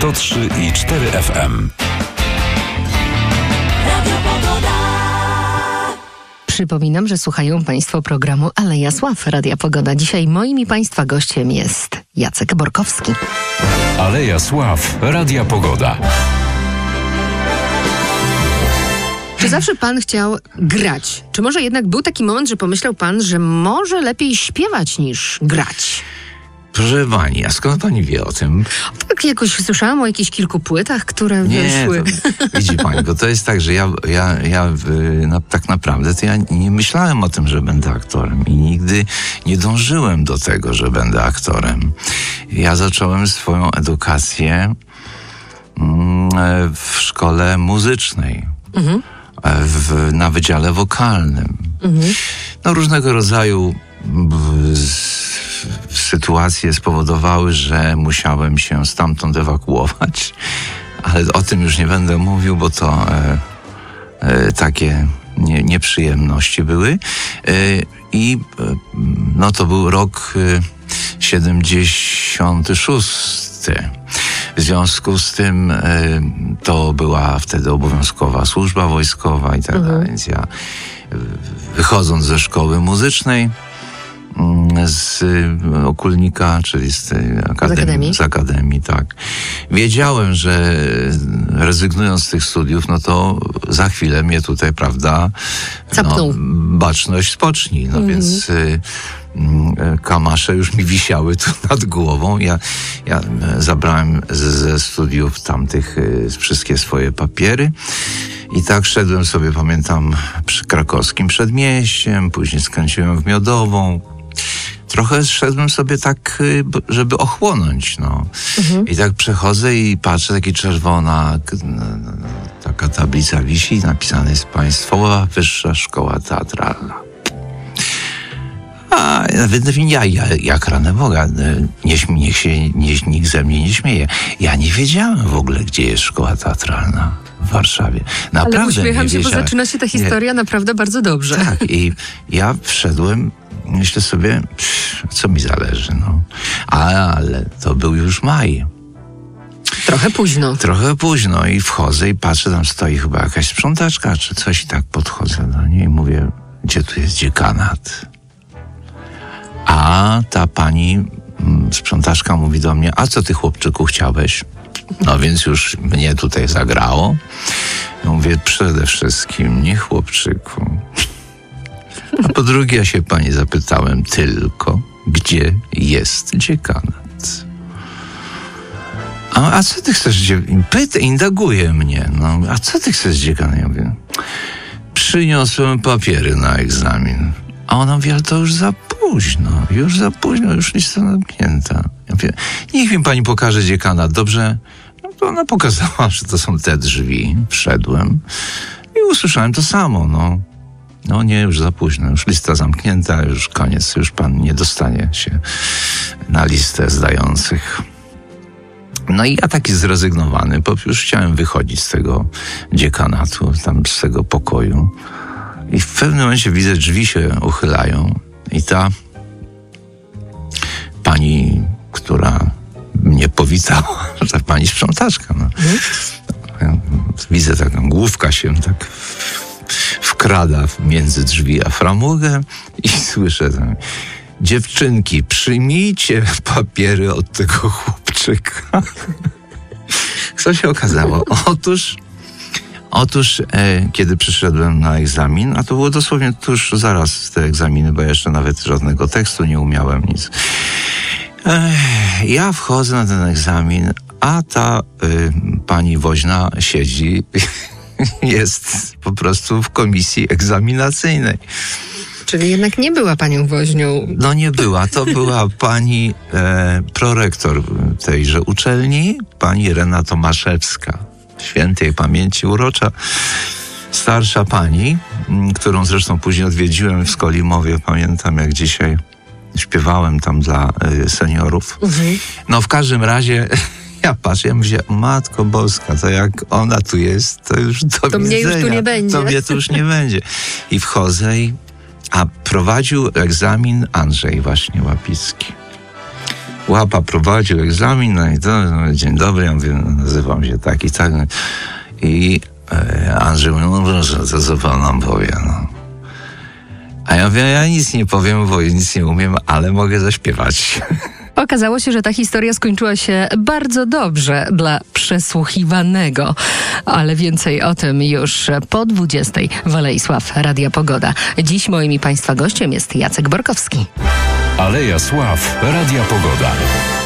103,4 FM. Przypominam, że słuchają Państwo programu Aleja Sław Radia Pogoda. Dzisiaj moim i Państwa gościem jest Jacek Borkowski. Aleja Sław Radia Pogoda. Czy zawsze Pan chciał grać? Czy może jednak był taki moment, że pomyślał Pan, że może lepiej śpiewać niż grać? Proszę pani, a skąd pani wie o tym? Tak jakoś słyszałam o jakichś kilku płytach, które wyszły. Widzi pani, bo to jest tak, że tak naprawdę to ja nie myślałem o tym, że będę aktorem i nigdy nie dążyłem do tego, że będę aktorem. Ja zacząłem swoją edukację w szkole muzycznej, na wydziale wokalnym. No, różnego rodzaju sytuacje spowodowały, że musiałem się stamtąd ewakuować, ale o tym już nie będę mówił, bo to takie nieprzyjemności były. I no to był rok 76. W związku z tym to była wtedy obowiązkowa służba wojskowa i tak dalej. Więc ja, wychodząc ze szkoły muzycznej, z Okulnika, czyli z akademii, tak. Wiedziałem, że rezygnując z tych studiów, no to za chwilę mnie tutaj, prawda, baczność spoczni. No więc kamasze już mi wisiały tu nad głową. Ja zabrałem ze studiów tamtych wszystkie swoje papiery i tak szedłem sobie, pamiętam, przy krakowskim przedmieściem, później skręciłem w Miodową. Trochę szedłem sobie tak, żeby ochłonąć, no. I tak przechodzę i patrzę, taka czerwona taka tablica wisi, napisane jest Państwowa Wyższa Szkoła Teatralna. A nawet jak ranę Boga, niech się nikt ze mnie nie śmieje. Ja nie wiedziałem w ogóle, gdzie jest szkoła teatralna w Warszawie. Naprawdę. Ale uśmiecham się, bo zaczyna się ta historia naprawdę bardzo dobrze. Tak, i ja wszedłem, myślę sobie, co mi zależy, no. Ale to był już maj. Trochę późno i wchodzę i patrzę, tam stoi chyba jakaś sprzątaczka czy coś i tak podchodzę do niej i mówię, gdzie tu jest dziekanat? A ta pani sprzątaczka mówi do mnie, a co ty, chłopczyku, chciałeś? No więc już mnie tutaj zagrało. Ja mówię, przede wszystkim nie, chłopczyku. A po drugie ja się pani zapytałem tylko, gdzie jest dziekanat? A co ty chcesz, indaguje mnie, no, a co ty chcesz, dziekanat? Ja mówię, przyniosłem papiery na egzamin. A ona mówi, ale to już za późno, już lista zamknięta. Ja mówię, niech mi pani pokaże dziekanat, dobrze? No to ona pokazała, że to są te drzwi. Wszedłem i usłyszałem to samo, no. No nie, już za późno, już lista zamknięta, już koniec, już pan nie dostanie się na listę zdających. No i ja taki zrezygnowany, bo już chciałem wychodzić z tego dziekanatu, tam z tego pokoju. I w pewnym momencie widzę, drzwi się uchylają i ta pani, która mnie powitała, ta pani sprzątaczka, no. Widzę taką, główka się tak wkrada między drzwi a framugę i słyszę tam, dziewczynki, przyjmijcie papiery od tego chłopczyka. Co się okazało? Otóż, kiedy przyszedłem na egzamin, a to było dosłownie tuż zaraz te egzaminy, bo ja jeszcze nawet żadnego tekstu nie umiałem, nic. Ja wchodzę na ten egzamin, a ta pani woźna siedzi, jest po prostu w komisji egzaminacyjnej. Czyli jednak nie była panią woźnią. No nie była, to była pani prorektor tejże uczelni, pani Irena Tomaszewska. Świętej pamięci, urocza, starsza pani, którą zresztą później odwiedziłem w Skolimowie. Pamiętam, jak dzisiaj śpiewałem tam dla seniorów. No w każdym razie ja patrzę, ja mówię, Matko Boska, to jak ona tu jest, to już do mnie już tu nie będzie. To mnie tu już nie będzie. I wchodzę, a prowadził egzamin Andrzej właśnie Łapicki. łapa prowadził egzamin, no i to, no, dzień dobry, ja mówię, nazywam się tak i tak. I Andrzej mówi, no proszę, to co pan nam powie, no. A ja mówię, ja nic nie powiem, bo nic nie umiem, ale mogę zaśpiewać. Okazało się, że ta historia skończyła się bardzo dobrze dla przesłuchiwanego. Ale więcej o tym już po 20. w Alei Sław Radia Pogoda. Dziś moim i Państwa gościem jest Jacek Borkowski. Aleja Sław Radia Pogoda.